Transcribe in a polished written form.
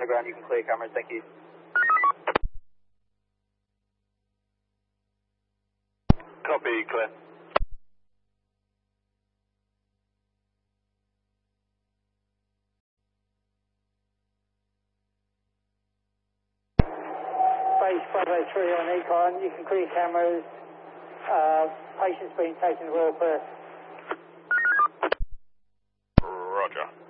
the ground, you can clear cameras, thank you. Copy, clear. Base 503 on Econ, you can clear cameras. Patient's being taken to Royal Perth. Roger.